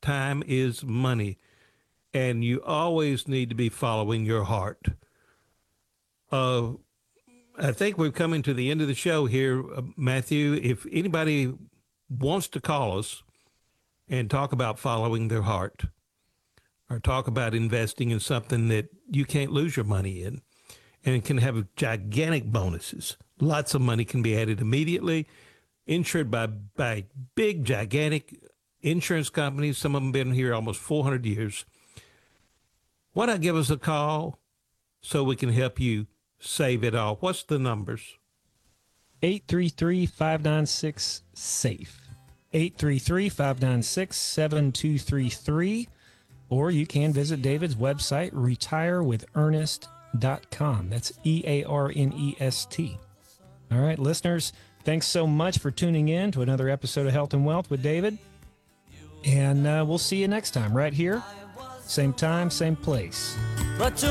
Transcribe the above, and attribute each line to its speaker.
Speaker 1: time is money, and you always need to be following your heart. I think we're coming to the end of the show here, Matthew. If anybody wants to call us and talk about following their heart or talk about investing in something that you can't lose your money in and it can have gigantic bonuses, lots of money can be added immediately, insured by big, gigantic insurance companies. Some of them been here almost 400 years. Why not give us a call so we can help you save it all? What's the numbers?
Speaker 2: 833-596-SAFE. 833-596-7233. Or you can visit David's website, retirewithernest.com. That's EARNEST. All right, listeners, thanks so much for tuning in to another episode of Health and Wealth with David. And we'll see you next time right here. Same time, same place.